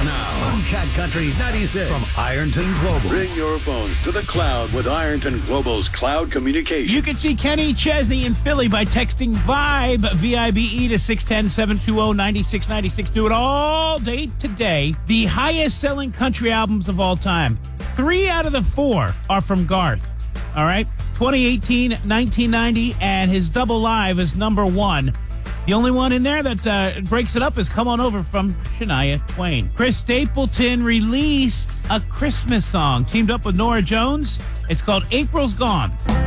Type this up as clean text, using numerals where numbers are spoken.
Now, on Cat Country 96 from Ironton Global. Bring your phones to the cloud with Ironton Global's cloud communications. You can see Kenny Chesney in Philly by texting VIBE, V-I-B-E, to 610-720-9696. Do it all day today. The highest-selling country albums of all time. 3 out of the 4 are from Garth. All right? 2018, 1990, and his Double Live is number 1. The only one in there that breaks it up is Come On Over from Shania Twain. Chris Stapleton released a Christmas song, teamed up with Norah Jones. It's called April's Gone.